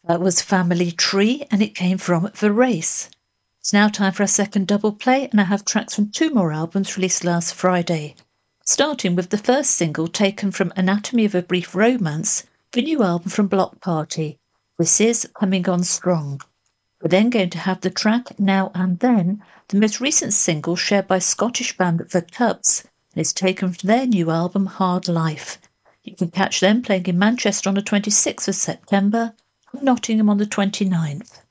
That was Family Tree, and it came from The Race. It's now time for our second double play, and I have tracks from two more albums released last Friday. Starting with the first single taken from Anatomy of a Brief Romance, the new album from Block Party. This is Coming On Strong. We're then going to have the track Now and Then, the most recent single shared by Scottish band The Cubs, and it's taken from their new album Hard Life. You can catch them playing in Manchester on the 26th of September and Nottingham on the 29th.